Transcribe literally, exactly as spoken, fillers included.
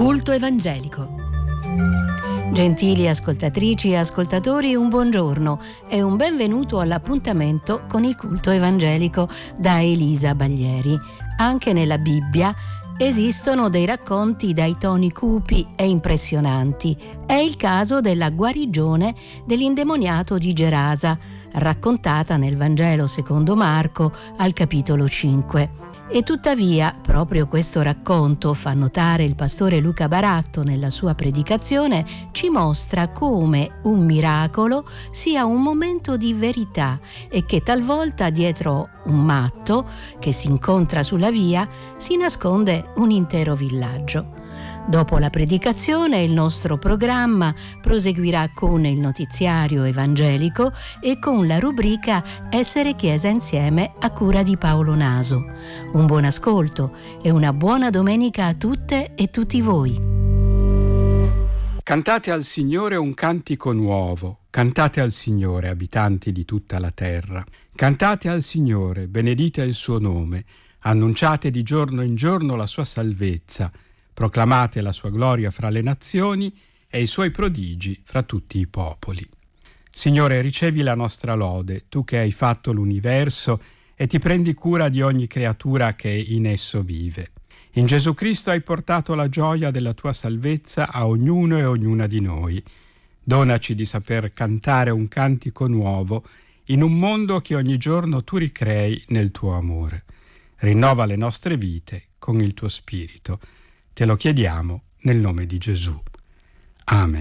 Culto evangelico. Gentili ascoltatrici e ascoltatori, un buongiorno e un benvenuto all'appuntamento con il culto evangelico da Elisa Baglieri. Anche nella Bibbia esistono dei racconti dai toni cupi e impressionanti. È il caso della guarigione dell'indemoniato di Gerasa, raccontata nel Vangelo secondo Marco al capitolo cinque. E tuttavia, proprio questo racconto, fa notare il pastore Luca Baratto nella sua predicazione, ci mostra come un miracolo sia un momento di verità e che talvolta dietro un matto che si incontra sulla via si nasconde un intero villaggio. Dopo la predicazione il nostro programma proseguirà con il notiziario evangelico e con la rubrica Essere Chiesa Insieme a cura di Paolo Naso. Un buon ascolto e una buona domenica a tutte e tutti voi. Cantate al Signore un cantico nuovo, cantate al Signore, abitanti di tutta la terra. Cantate al Signore, benedite il suo nome, annunciate di giorno in giorno la sua salvezza, proclamate la sua gloria fra le nazioni e i suoi prodigi fra tutti i popoli. Signore, ricevi la nostra lode, tu che hai fatto l'universo e ti prendi cura di ogni creatura che in esso vive. In Gesù Cristo hai portato la gioia della tua salvezza a ognuno e ognuna di noi. Donaci di saper cantare un cantico nuovo in un mondo che ogni giorno tu ricrei nel tuo amore. Rinnova le nostre vite con il tuo spirito. Te lo chiediamo nel nome di Gesù. Amen.